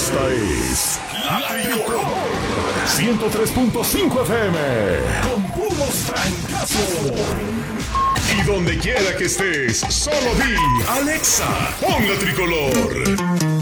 Esta es La Tricolor 103.5 FM con puros francazos. Y donde quiera que estés, solo di Alexa, pon La Tricolor.